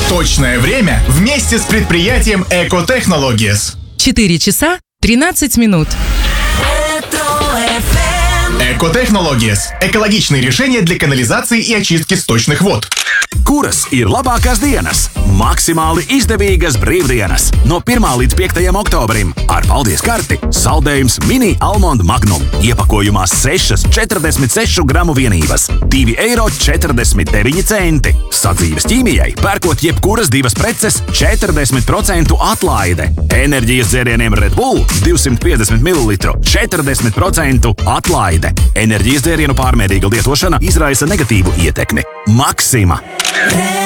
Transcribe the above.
Точное время вместе с предприятием Экотехнологиес. 4 часа 13 минут. Экотехнологиес – экологичные решения для канализации и очистки сточных вод. Kuras ir labākās dienas? Maksimāli izdevīgas brīvdienas no 1. līdz 5. oktobrim. Ar paldies karti saldējums Mini Almond Magnum. Iepakojumā 6 46 gramu vienības. 2,49 eiro. Sadzīves ķīmijai pērkot jebkuras 2 preces 40% atlaide. Enerģijas dzērieniem Red Bull 250 ml 40% atlaide. Enerģijas dzērienu pārmērīga lietošana izraisa negatīvu ietekmi. Maxima.